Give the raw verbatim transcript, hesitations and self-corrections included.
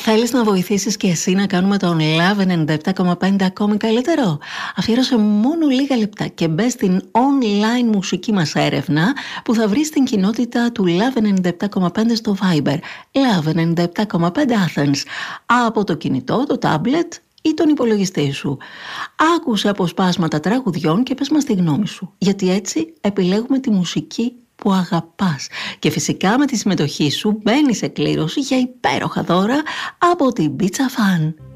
Θέλεις να βοηθήσεις και εσύ να κάνουμε τον Love ενενήντα επτά κόμμα πέντε ακόμη καλύτερο? Αφιέρωσε μόνο λίγα λεπτά και μπες στην online μουσική μας έρευνα που θα βρεις στην κοινότητα του Love ενενήντα επτά κόμμα πέντε στο Viber. Love ενενήντα επτά κόμμα πέντε Athens. Από το κινητό, το tablet ή τον υπολογιστή σου. Άκουσε αποσπάσματα τραγουδιών και πες μας τη γνώμη σου. Γιατί έτσι επιλέγουμε τη μουσική που αγαπάς. Και φυσικά με τη συμμετοχή σου μπαίνεις σε κλήρωση για υπέροχα δώρα από την Pizza Fan.